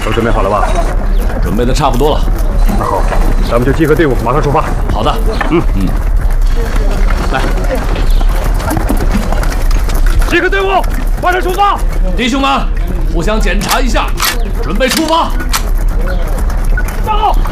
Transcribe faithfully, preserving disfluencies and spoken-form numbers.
都准备好了吧？ 准备的差不多了。 那好，咱们就集合队伍，马上出发。 好的。嗯嗯。来， 集合队伍，马上出发！ 弟兄们，互相检查一下，准备出发。 走。